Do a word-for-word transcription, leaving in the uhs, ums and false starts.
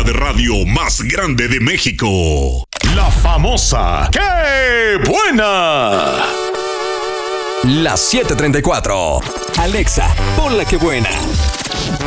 de radio más grande de México. La famosa ¡Qué buena! Las siete treinta y cuatro. Alexa, ponla Qué buena.